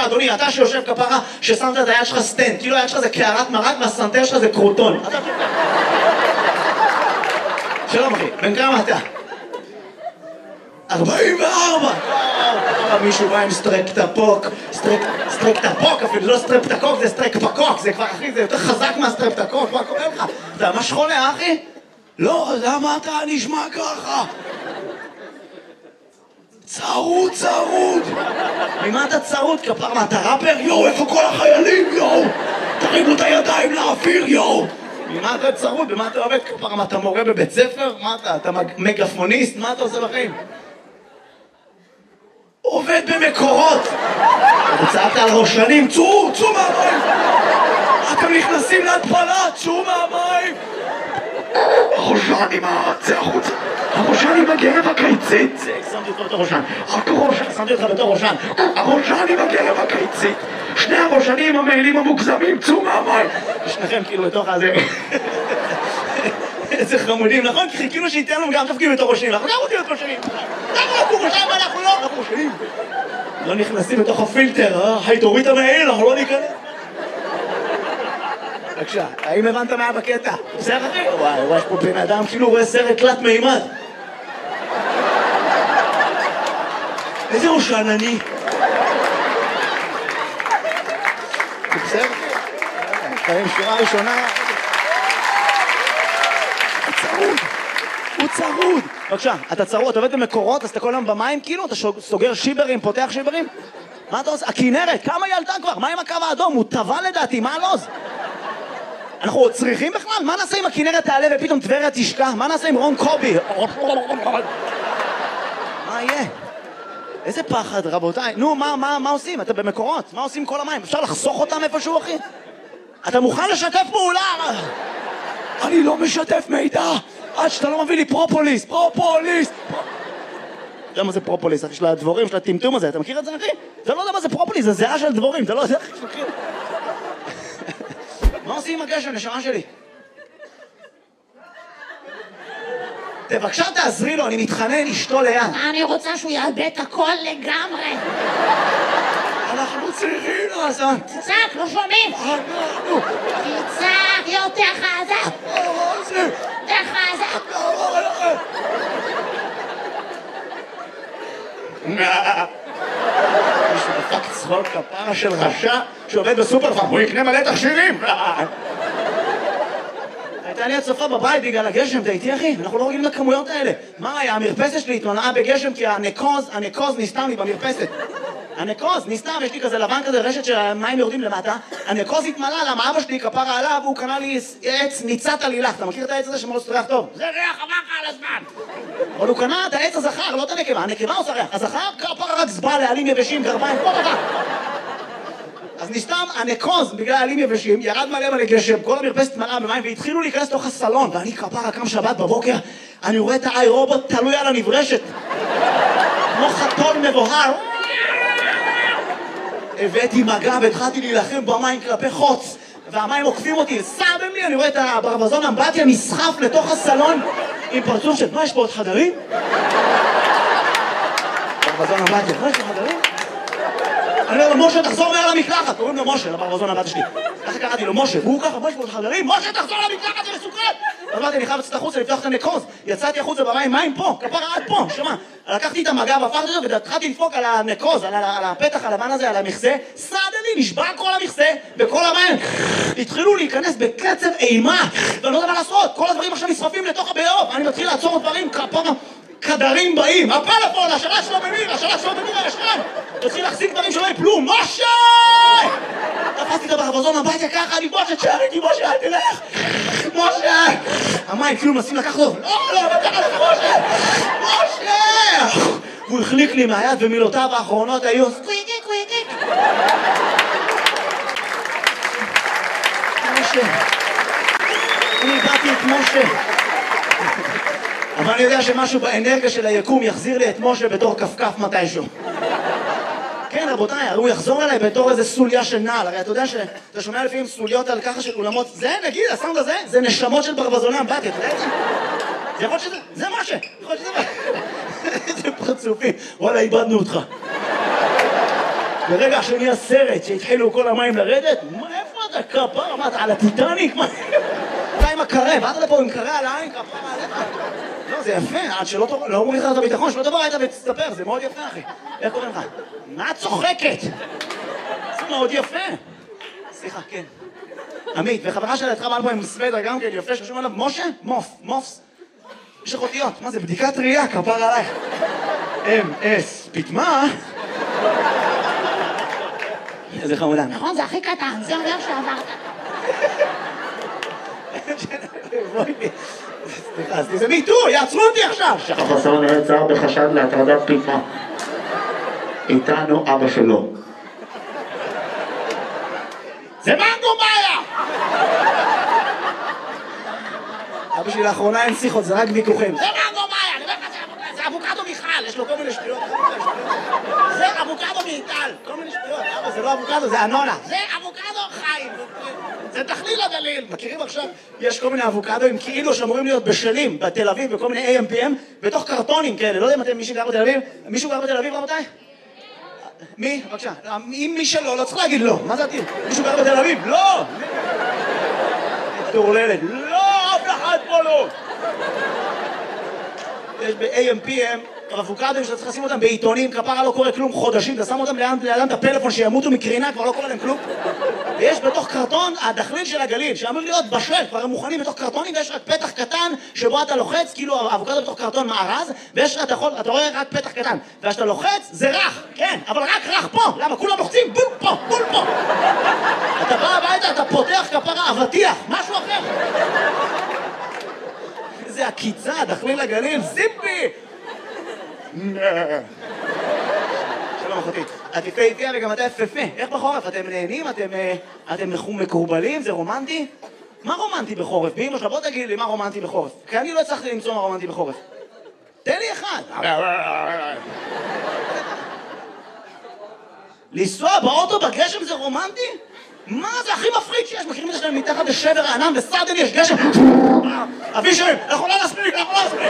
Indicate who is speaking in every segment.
Speaker 1: אדוני, אתה שיושב כפרה, ששמת את היד שלך סטנד, כאילו היד שלך זה קערת מרק והסנטר שלך זה קרוטון. שלום אחי, בן כמה אתה? 44! מישהו בא עם סטרפטפוק, סטרפטפוק אפילו, לא סטרפטקוק, זה סטרפטפוק, זה כבר אחי, זה יותר חזק מהסטרפטקוק, מה קורה לך? אתה ממש חולה אחי? לא, למה אתה נשמע ככה? צרוד. ממה אתה צרוד כפר? מה אתה ראפר? יואו, איפה כל החיילים? יואו, תרימו את הידיים לאוויר, יואו. ממה אתה צרוד? במה אתה עובד כפר? מה אתה מורה בבית ספר? מה אתה מגפוניסט? מה אתה עושה בחיים? עובד במקורות. אתה צעקת על ראשנים, צאו מהמים. אתם נכנסים להתפלה, צאו מהמים. הראשן עם זה החוצה. הראשן עם הגרב הקיצית. שמתי אותך בתור ראשן. שמתי אותך בתור ראשן. הראשן עם הגרב הקיצית. שני הראשנים המעילים המוגזמים, צאו מהמים. שניכם כאילו בתוך הזה. איזה חמודים, נכון? כי חיכינו שייתן לנו גם תפקיד בתור ראשנים. אנחנו גם רוצים להיות ראשנים. אנחנו ראשנים ואנחנו לא. אנחנו ראשנים. לא נכנסים בתוך הפילטר, היי תוריד את המעיל, אנחנו לא ניכנס. בבקשה, האם הבנת מה בקטע? בסדר אחי? וואי, יש פה בן אדם כאילו רואה סרט תלת מימד. איזה ראשן אני? בסדר? חיים שורה ראשונה. הוא צרוד. בבקשה, אתה צרוד, אתה עובד במקורות, אז אתה כל היום במים כאילו? אתה סוגר שיברים, פותח שיברים? מה אתה עושה? הכינרת, כמה היא עלתה כבר? מה עם הקו האדום? הוא טבע לדעתי, מה הלוז? אנחנו צריכים בכלל? מה נעשה אם הכינרת תעלה ופתאום טבריה תשקע? מה נעשה עם רון קובי? מה יהיה? איזה פחד רבותיי. נו, מה עושים? אתה במקורות, מה עושים כל המים? אפשר לחסוך אותם איפשהו אחי? אתה מוכן לשתף פעולה? אני לא משתף מידע עד שאתה לא מביא לי פרופוליס. אתה יודע מה זה פרופוליס, אחי, של הדבורים, של הטמטום הזה, אתה מכיר את זה אחי? אתה לא יודע מה זה פרופוליס, זה זהה של דבורים, אתה לא יודע איך מכיר. מה עושים עם הגשם, נשמה שלי? בבקשה תעזרי לו, אני מתחנן אשתו ליד.
Speaker 2: אני רוצה שהוא יאבד את הכל לגמרי.
Speaker 1: אנחנו צריכים לעשות.
Speaker 2: תצעק, לא שומעים. תצעק יותר חזק. יותר חזק.
Speaker 1: יש דפק צחוק כפרה של רשע שעובד בסופר פארם, הוא יקנה מלא תכשירים. הייתה לי הצפה בבית בגלל הגשם, אתה איתי אחי? אנחנו לא רגילים לכמויות האלה. מה היה? המרפסת שלי התמנעה בגשם כי הנקוז נסתם לי במרפסת. הנקוז נסתם, יש לי כזה לבן כזה, רשת שהמים יורדים למטה. הנקוז התמלא, למה אבא שלי כפרה עליו, והוא קנה לי עץ ניצת עלילך. אתה מכיר את העץ הזה שמאוד ריח טוב?
Speaker 2: זה ריח עבר לך על הזמן.
Speaker 1: אבל הוא קנה את העץ הזכר, לא את הנקבה. הנקבה עושה ריח. הזכר כפרה רק זבל, לעלים יבשים, גרביים, כל דבר. אז נסתם הנקוז בגלל העלים יבשים, ירד מלא גשם, כל המרפסת מלאה במים והתחילו להיכנס לתוך הסלון ואני כפרה קם שבת בבוקר, אני רואה את האי רובוט תלוי על הנברשת כמו חתול מבוהר. הבאתי מגע והתחלתי להילחם במים כלפי חוץ והמים עוקפים אותי, סתם לי, אני רואה את הברווזון אמבטיה נסחף לתוך הסלון עם פרצוף של מה יש פה עוד חדרים? ברווזון אמבטיה, מה יש פה חדרים? אני אומר לו, משה, תחזור מעל המקלחת. קוראים לו משה, לברווזון הבת שלי. ככה קראתי לו, משה, והוא ככה, משה, עוד חדרים, משה, תחזור למקלחת, זה מסוכן! אז אמרתי, אני חייב לצאת החוצה, לפתוח את הנקוז. יצאתי החוצה במים, מים פה, כפרה עד פה, שמע. לקחתי את המגע והפכתי אותו, והתחלתי לדפוק על הנקוז, על הפתח הלבן הזה, על המכסה. סעד לי, נשבר כל המכסה, וכל המים התחילו להיכנס בקצב אימה. ואני לא יודע מה לעשות, כל הדברים עכשיו נשרפים לתוך הבאוב. אני מתחיל לעצור דברים, כפרה כדרים באים, הפלאפון, השלש לא במיר, הישן. תתחיל להחזיק דברים שלא יפלו, משה! תפסתי את הברווזון הביתה ככה, אני משה, תשאר איתי, משה, אל תלך! משה! המים כאילו מנסים לקחת לו, לא, ככה לך, משה! הוא החליק לי מהיד ומילותיו האחרונות היו סקוויקיק. משה. אני באתי את משה. אבל אני יודע שמשהו באנרגיה של היקום יחזיר לי את משה בתור כפכף מתישהו. כן רבותיי, הוא יחזור אליי בתור איזה סוליה של נעל. הרי אתה יודע שאתה שומע לפעמים סוליות על ככה של אולמות. זה נגיד, הסאונד הזה, זה נשמות של ברווזוני אמבטיה, אתה יודע את זה? זה יכול שזה, זה משה, יכול שזה... איזה פרצופים, וואלה איבדנו אותך. ברגע שנהיה סרט שהתחילו כל המים לרדת, איפה אתה כפר? אמרת על הטיטניק? אתה עם הקרה, באת לפה עם קרה על העין, כפר עליך. לא, זה יפה, עד שלא אומרים לך את הביטחון, שלא תבוא היית ותסתפר, זה מאוד יפה, אחי. איך קוראים לך? מה את צוחקת? זה מאוד יפה. סליחה, כן. עמית, וחברה שלה התחברה פה עם סוודר גם כן, יפה, ששום עליו, משה? מופס. יש לך אותיות, מה זה? בדיקת ראייה, כפר עלייך. MS, פתמה? איזה חמודה.
Speaker 2: נכון, זה הכי קטן, זה אומר שעברת.
Speaker 1: סליחה, זה מיטו, יעצרו אותי עכשיו!
Speaker 3: החסר נעצר בחשד להטרדת פתמה. איתנו אבא שלו.
Speaker 1: זה מנגו מאיה! אבא שלי לאחרונה אין שיחות, זה רק ויכוחים.
Speaker 2: זה מנגו מאיה, אני אומר לך, זה אבוקדו מיכל, יש לו כל מיני שטויות. זה אבוקדו מיטל,
Speaker 1: כל מיני שטויות. אבא, זה לא אבוקדו, זה אנונה.
Speaker 2: זה אבוקדו חיים.
Speaker 1: זה תכליל הגליל. מכירים עכשיו? יש כל מיני אבוקדואים כאילו שאמורים להיות בשלים בתל אביב, בכל מיני AMPM, בתוך קרטונים כאלה. לא יודע אם אתם מישהו גר בתל אביב? מישהו גר בתל אביב, רבותיי? מי? בבקשה. אם מי שלא, לא צריך להגיד לא. מה זה עתיד? מישהו גר בתל אביב? לא! תורללת. לא! אף אחד פה לא! יש ב-AMPM אבוקדואים שאתה צריך לשים אותם בעיתונים, כפרה לא קורה כלום חודשים, אתה שם אותם לידם את הפלאפון שימותו מקרינה, כבר לא קורה להם כלום. ויש בתוך קרטון הדחליל של הגליל, שאמור להיות בשל, כבר הם מוכנים בתוך קרטונים, ויש רק פתח קטן שבו אתה לוחץ, כאילו אבוקדו בתוך קרטון מארז, ויש אתה רואה רק פתח קטן, וכשאתה לוחץ זה רך, כן, אבל רק רך פה, למה? כולם לוחצים בול פה, בול פה. אתה בא הביתה, אתה פותח כפרה אבטיח, משהו אחר. איזה עקיצה, דחליל הגליל, זיפי! שלום אחותי, את יפה איתי וגם אתה יפה. איך בחורף? אתם נהנים? אתם מקורבלים? זה רומנטי? מה רומנטי בחורף? באמא שלה, בוא תגיד לי מה רומנטי בחורף, כי אני לא הצלחתי למצוא מה רומנטי בחורף. תן לי אחד. לנסוע באוטו בגשם זה רומנטי? מה זה הכי מפחיד שיש? מכירים את זה שלהם מתחת לשבר הענן וסרדן יש גשם? אבישרים, אנחנו לא נספיק, אנחנו לא נספיק.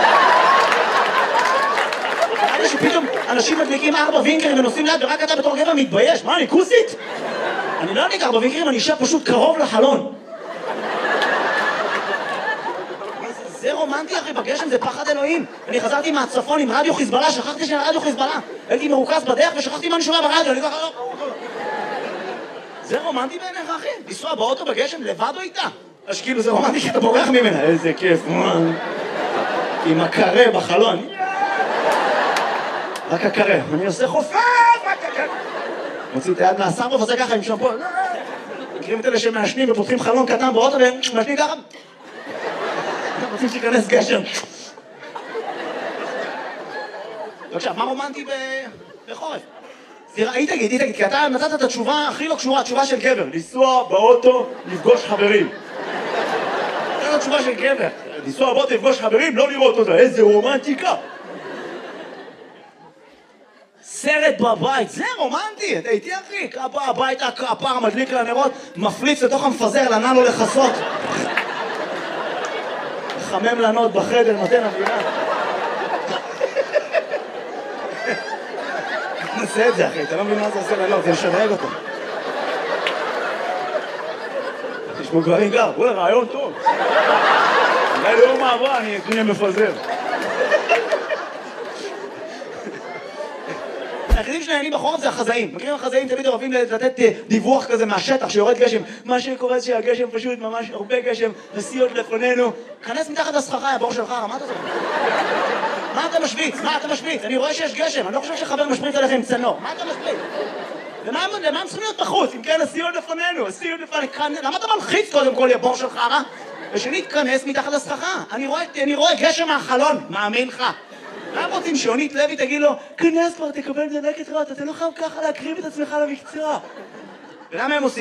Speaker 1: נראה לי שפתאום אנשים מדליקים 4 וינקרים ונוסעים ליד ורק אתה בתור גבר מתבייש. מה, אני כוסית? אני לא אדליק 4 וינקרים, אני אשב פשוט קרוב לחלון. זה רומנטי אחי, בגשם זה פחד אלוהים. אני חזרתי מהצפון עם רדיו חיזבאללה, שכחתי שאני רדיו חיזבאללה. הייתי מרוכז בדרך ושכחתי מה אני שומע ברדיו, אני ככה לא... זה רומנטי בעיניך אחי? לנסוע באוטו בגשם לבד או איתה? אז כאילו זה רומנטי כי אתה בורח ממנה. איזה כיף, עם הקרה בחלון. רק הקרה, אני עושה חופף, רק הקרה. מוציא את היד מהסרוף, עושה ככה עם שמפו. מכירים את אלה שמעשנים ופותחים חלון קטן באוטו ומעשנים ככה? רוצים שיכנס גשם. בבקשה, מה רומנטי בחורף? היא תגיד, כי אתה נתת את התשובה הכי לא קשורה, התשובה של גבר. לנסוע באוטו, לפגוש חברים. זאת התשובה של גבר. לנסוע באוטו, לפגוש חברים, לא לראות אותה. איזה רומנטיקה. סרט בבית, זה רומנטי, אתה איתי אחי? בא הביתה, הפער מדליק לנרות, מפליץ לתוך המפזר, לנע לו לחסות. חמם לנות בחדר, נותן אווירה. נעשה את זה אחי, אתה לא מבין מה זה עושה לנות, זה לשדרג אותו. תשמעו גברים גר, וואלה רעיון טוב. אולי ליום מעברה אני אקנה מפזר. היחידים שנהנים בחורף זה החזאים. מכירים החזאים תמיד אוהבים לתת דיווח כזה מהשטח שיורד גשם. מה שקורה זה שהגשם פשוט ממש הרבה גשם, נסיעות לפנינו. כנס מתחת לסככה, הבור שלך, מה אתה זוכר? מה אתה משוויץ? מה אתה משוויץ? אני רואה שיש גשם, אני לא חושב שחבר משפריץ עליך עם צנור. מה אתה משוויץ? למה הם צריכים להיות בחוץ? אם כן, נסיעות לפנינו, נסיעות לפנינו. למה אתה מלחיץ קודם כל, הבור שלך, רע? ושנית, כנס מתחת לסככה. אני רואה גשם מהחלון, מאמין לך. מה רוצים שיונית לוי תגיד לו, כנס כבר, תקבל דלקת רעות, אתה לא חייב ככה להקריב את עצמך למקצוע. ולמה הם עושים?